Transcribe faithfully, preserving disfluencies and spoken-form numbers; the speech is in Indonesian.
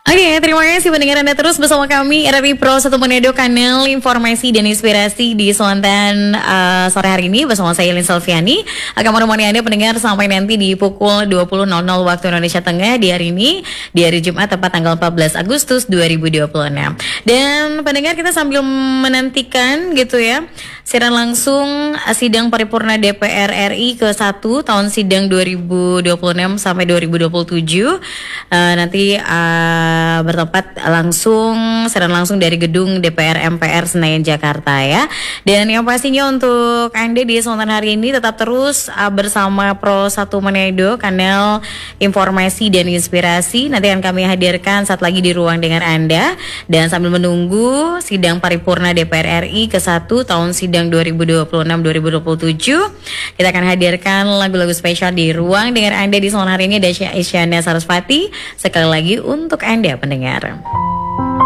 Oke, terima kasih pendengar Anda terus bersama kami R R I Pro satu Manado, kanal informasi dan inspirasi di Selatan uh, sore hari ini bersama saya Lin Selviani akan menemani Anda pendengar sampai nanti di pukul dua puluh nol nol waktu Indonesia Tengah di hari ini, di hari Jumat tepat tanggal empat belas Agustus dua ribu dua puluh enam. Dan pendengar, kita sambil menantikan gitu ya siaran langsung sidang paripurna D P R R I ke satu tahun sidang dua ribu dua puluh enam sampai dua ribu dua puluh tujuh uh, nanti uh, bertempat langsung siaran langsung dari gedung D P R M P R Senayan Jakarta ya. Dan yang pastinya untuk Anda di kesempatan hari ini tetap terus uh, bersama Pro satu Manado, kanal informasi dan inspirasi. Nanti akan kami hadirkan saat lagi di ruang dengar Anda. Dan sambil menunggu sidang paripurna D P R R I ke satu tahun sidang dua ribu dua puluh enam dua ribu dua puluh tujuh, kita akan hadirkan lagu-lagu spesial di ruang dengar Anda di sore hari ini. Ada Isyana Sarasvati sekali lagi untuk Anda pendengar.